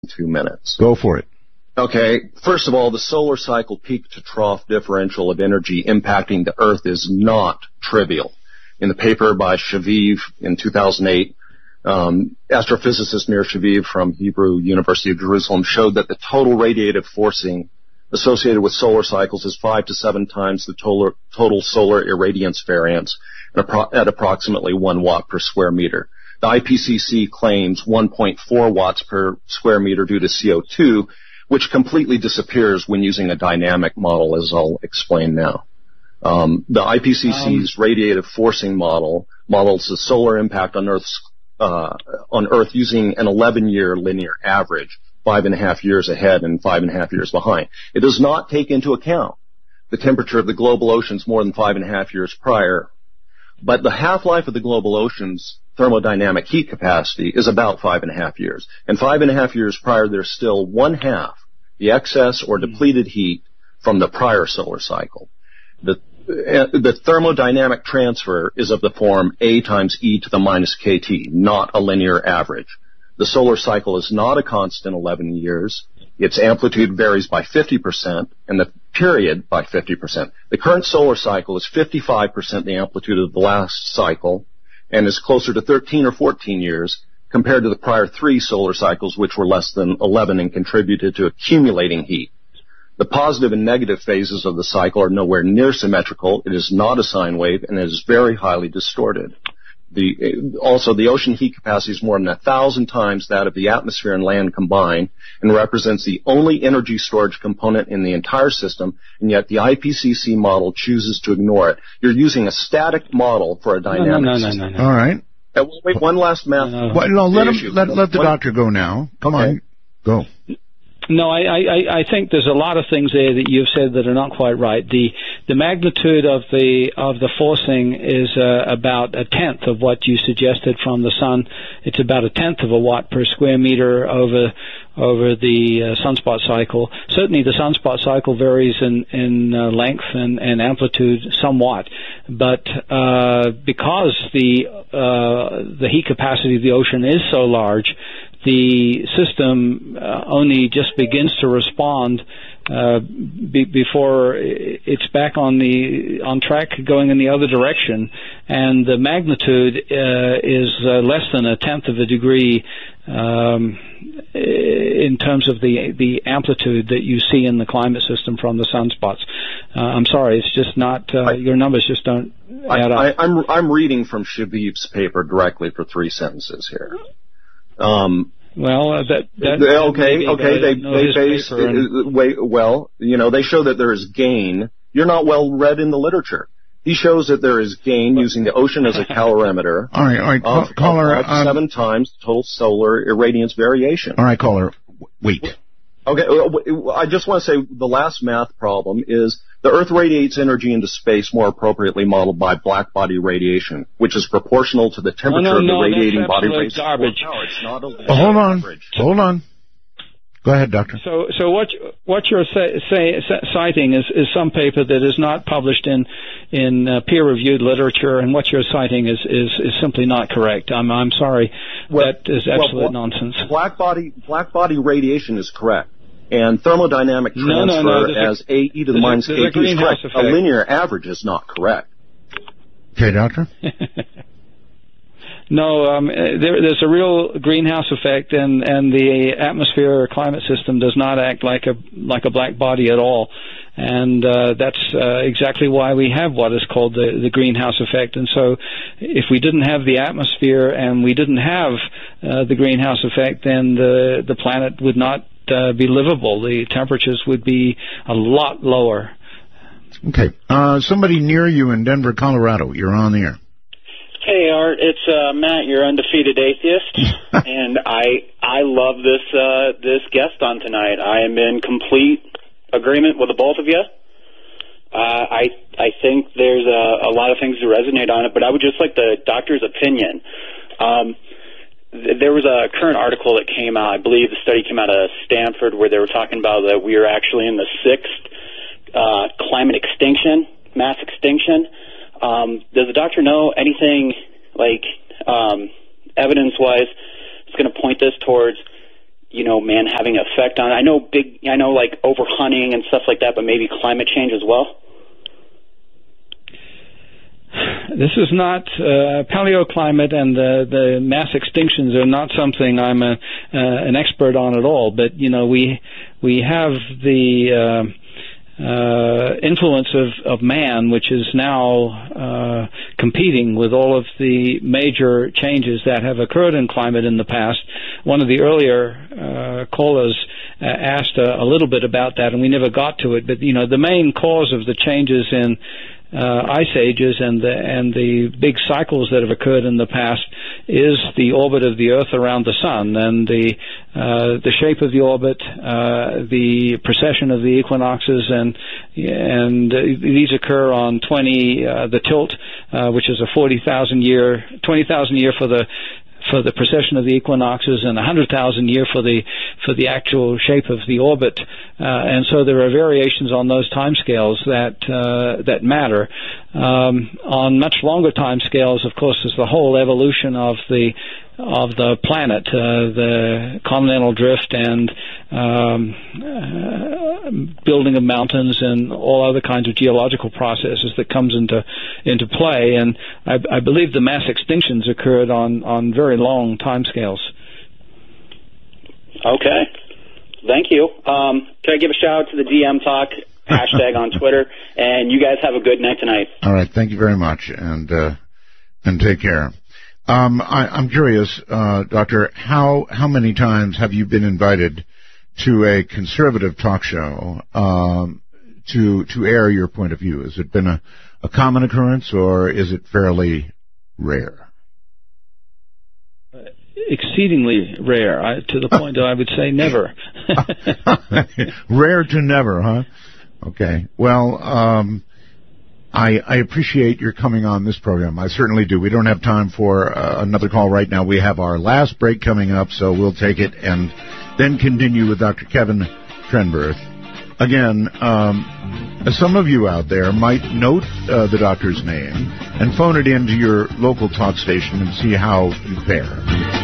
2 minutes. Go for it. Okay, first of all, the solar cycle peak to trough differential of energy impacting the Earth is not trivial. In the paper by Shaviv in 2008, astrophysicist Nir Shaviv from Hebrew University of Jerusalem showed that the total radiative forcing associated with solar cycles is 5 to 7 times the total solar irradiance variance at approximately 1 watt per square meter. The IPCC claims 1.4 watts per square meter due to CO2, which completely disappears when using a dynamic model, as I'll explain now. The IPCC's radiative forcing model models the solar impact on Earth using an 11-year linear average, 5.5 years ahead and 5.5 years behind. It does not take into account the temperature of the global oceans more than 5.5 years prior, but the half-life of the global oceans thermodynamic heat capacity is about 5.5 years. And 5.5 years prior, there's still 1/2 the excess or depleted heat from the prior solar cycle. The thermodynamic transfer is of the form A times E to the minus KT, not a linear average. The solar cycle is not a constant 11 years. Its amplitude varies by 50% and the period by 50%. The current solar cycle is 55% the amplitude of the last cycle and is closer to 13 or 14 years compared to the prior 3 solar cycles, which were less than 11 and contributed to accumulating heat. The positive and negative phases of the cycle are nowhere near symmetrical. It is not a sine wave, and it is very highly distorted. Also, the ocean heat capacity is more than 1,000 times that of the atmosphere and land combined and represents the only energy storage component in the entire system, and yet the IPCC model chooses to ignore it. You're using a static model for a dynamic system. All right. Wait, one last math. Let the doctor go now. Come on, go. No, I think there's a lot of things there that you've said that are not quite right. The magnitude of the forcing is about 1/10 of what you suggested from the sun. It's about 1/10 of a watt per square meter over the sunspot cycle. Certainly, the sunspot cycle varies in length and amplitude somewhat, but because the heat capacity of the ocean is so large, the system only just begins to respond before it's back on track going in the other direction, and the magnitude is less than 1/10 of a degree in terms of the amplitude that you see in the climate system from the sunspots. I'm sorry, it's just not your numbers just don't add up. I'm reading from Shaviv's paper directly for 3 sentences here. They show that there is gain. You're not well read in the literature. He shows that there is gain using the ocean as a calorimeter. All right, caller. 7 times total solar irradiance variation. All right, caller. Wait. Okay, I just want to say the last math problem is the Earth radiates energy into space more appropriately modeled by black body radiation, which is proportional to the temperature of the radiating body. That's garbage. No, it's not a hold on. Go ahead, doctor. So what you're citing is some paper that is not published in peer-reviewed literature, and what you're citing is simply not correct. I'm sorry. That is absolute nonsense. Black body radiation is correct. And thermodynamic transfer as AE to the minus KT is correct. A linear average is not correct. Okay, doctor? No, there's a real greenhouse effect, and the atmosphere or climate system does not act like a black body at all. And that's exactly why we have what is called the greenhouse effect. And so if we didn't have the atmosphere and we didn't have the greenhouse effect, then the planet would not be livable. The temperatures would be a lot lower. Okay. Somebody near you in Denver, Colorado. You're on the air. Hey, Art. It's Matt, your undefeated atheist, and I love this guest on tonight. I am in complete agreement with the both of you. I think there's a lot of things to resonate on it, but I would just like the doctor's opinion. There was a current article that came out, I believe the study came out of Stanford, where they were talking about that we are actually in the 6th climate extinction, mass extinction. Does the doctor know anything, like, evidence-wise, that's going to point this towards man having an effect on it? I know like overhunting and stuff like that, but maybe climate change as well? This is not paleoclimate, and the mass extinctions are not something I'm an expert on at all. But we have the influence of man, which is now competing with all of the major changes that have occurred in climate in the past. One of the earlier callers asked a little bit about that, and we never got to it. But the main cause of the changes in ice ages and the big cycles that have occurred in the past is the orbit of the Earth around the Sun, and the shape of the orbit, the precession of the equinoxes, and these occur on the tilt, which is a 20,000 year for the precession of the equinoxes, and 100,000 year for the actual shape of the orbit, and so there are variations on those timescales that matter. On much longer timescales, of course, is the whole evolution of the planet, the continental drift and building of mountains and all other kinds of geological processes that comes into play. And I believe the mass extinctions occurred on very long timescales. Okay. Thank you. Can I give a shout out to the DM Talk hashtag on Twitter? And you guys have a good night tonight. All right. Thank you very much, and take care. I'm curious, Doctor, how many times have you been invited to a conservative talk show to air your point of view? Has it been a common occurrence, or is it fairly rare? Exceedingly rare, to the point that I would say never. Rare to never, huh? Okay. Well, I appreciate your coming on this program. I certainly do. We don't have time for another call right now. We have our last break coming up, so we'll take it and then continue with Dr. Kevin Trenberth. Again, some of you out there might note the doctor's name and phone it into your local talk station and see how you fare.